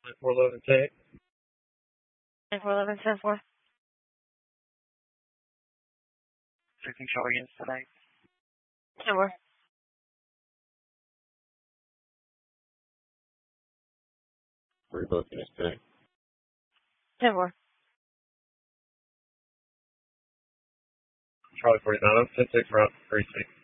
411 Tech. 411 10-4. Taking show against tonight. 10-4. We're both in this Tech. 10-4. Charlie 49, I'm 10-6 route 36.